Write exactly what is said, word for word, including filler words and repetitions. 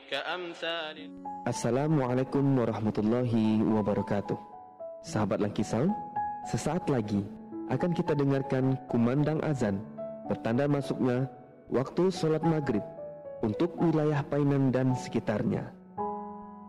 كأمثال. Assalamualaikum warahmatullahi wabarakatuh. Sahabat Lucky Sound, sesaat lagi akan kita dengarkan kumandang azan, pertanda masuknya waktu sholat maghrib untuk wilayah Painan dan sekitarnya.